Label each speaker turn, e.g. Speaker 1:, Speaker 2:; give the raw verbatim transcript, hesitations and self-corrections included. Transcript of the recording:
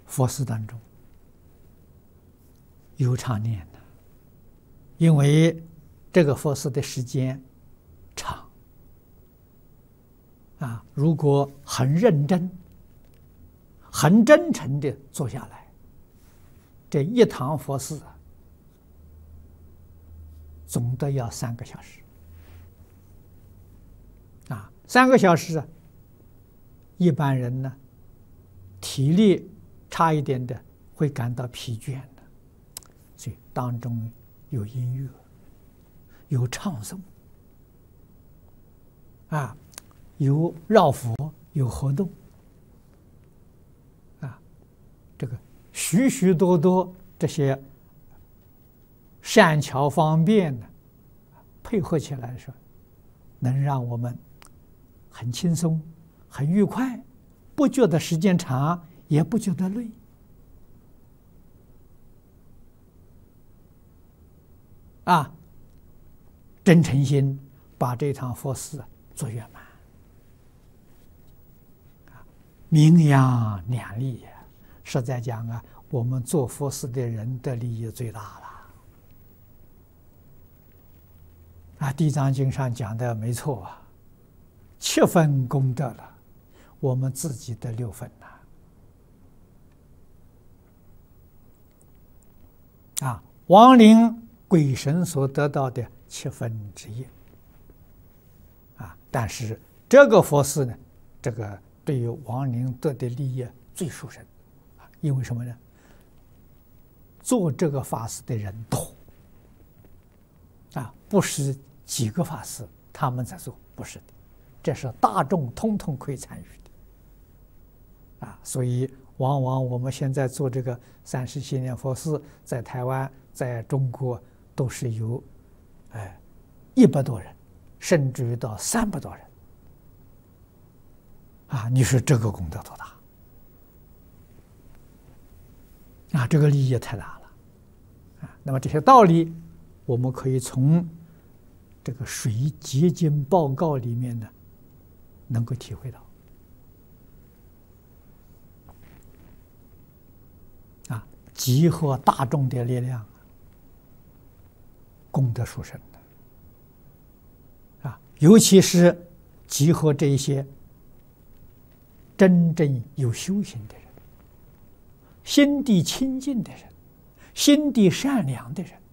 Speaker 1: 佛寺当中有常念的，因为这个佛寺的时间长啊，如果很认真、很真诚的坐下来，这一堂佛寺啊，总得要三个小时啊，三个小时啊，一般人呢体力差一点的会感到疲倦的，所以当中有音乐，有唱诵啊，有绕佛，有活动啊，这个许许多多这些善巧方便的配合起来的时候，能让我们很轻松、很愉快，不觉得时间长，也不觉得累。啊，真诚心把这堂佛事做圆满，名扬两利呀！实在讲啊，我们做佛事的人的利益最大了。啊，《地藏经》上讲的没错啊，七分功德了，我们自己的六分呐。啊，亡灵鬼神所得到的七分之一。啊，但是这个佛事呢，这个对于亡灵得的利益最殊胜，啊，因为什么呢？做这个法事的人多，啊，不是几个法师他们在做，不是的，这是大众通通可以参与的，啊，所以往往我们现在做这个三十七年佛事，在台湾，在中国都是有，哎，一百多人，甚至于到三百多人，啊，你说这个功德多大？啊，这个利益太大了，啊，那么这些道理，我们可以从这个水结晶报告里面呢，能够体会到。啊，集合大众的力量，功德殊胜的。啊，尤其是集合这一些真正有修行的人，心地清净的人，心地善良的人，